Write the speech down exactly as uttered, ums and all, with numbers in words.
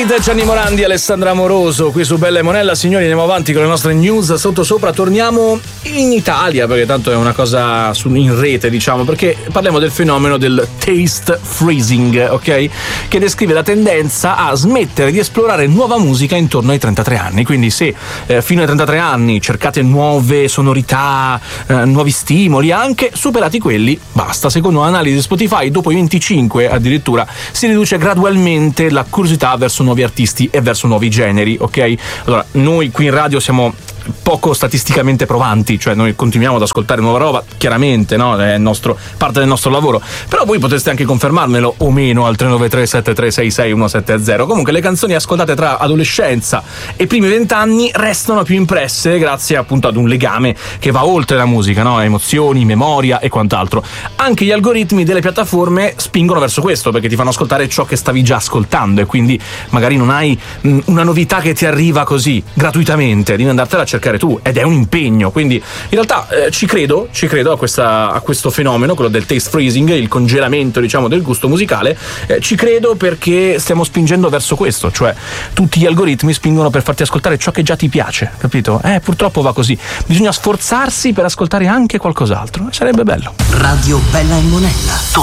Smith, Gianni Morandi e Alessandra Amoroso qui su Bella e Monella. Signori, andiamo avanti con le nostre news sotto sopra. Torniamo in Italia perché tanto è una cosa su, in rete, diciamo, perché parliamo del fenomeno del taste freezing, ok? Che descrive la tendenza a smettere di esplorare nuova musica intorno ai trentatré anni. Quindi se eh, fino ai trentatré anni cercate nuove sonorità, eh, nuovi stimoli, anche superati quelli, basta. Secondo un'analisi di Spotify, dopo i venticinque addirittura si riduce gradualmente la curiosità verso nuovi artisti e verso nuovi generi, ok? Allora, noi qui in radio siamo poco statisticamente provanti, cioè noi continuiamo ad ascoltare nuova roba, chiaramente, no? È il nostro, parte del nostro lavoro, però voi potreste anche confermarmelo o meno al tre nove tre sette tre sei sei uno sette zero. Comunque le canzoni ascoltate tra adolescenza e primi vent'anni restano più impresse grazie appunto ad un legame che va oltre la musica, no? Emozioni, memoria e quant'altro. Anche gli algoritmi delle piattaforme spingono verso questo, perché ti fanno ascoltare ciò che stavi già ascoltando e quindi magari non hai mh, una novità che ti arriva così gratuitamente, devi andartela a cercare tu, ed è un impegno. Quindi in realtà eh, ci credo, ci credo a, questa, a questo fenomeno, quello del taste freezing, il congelamento, diciamo, del gusto musicale. Eh, ci credo perché stiamo spingendo verso questo, cioè tutti gli algoritmi spingono per farti ascoltare ciò che già ti piace, capito? Eh, purtroppo va così. Bisogna sforzarsi per ascoltare anche qualcos'altro. Sarebbe bello. Radio Bella e Monella.